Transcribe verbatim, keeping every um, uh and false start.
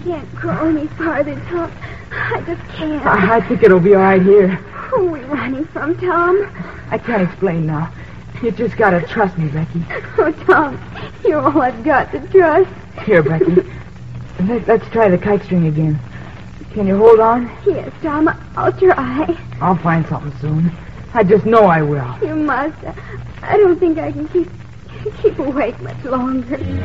can't crawl any farther, Tom. I just can't. I, I think it'll be all right here. Who are we running from, Tom? I can't explain now. You just gotta trust me, Becky. Oh, Tom, you're all I've got to trust. Here, Becky. Let, let's try the kite string again. Can you hold on? Yes, Tom, I'll try. I'll find something soon. I just know I will. You must. I don't think I can keep keep awake much longer.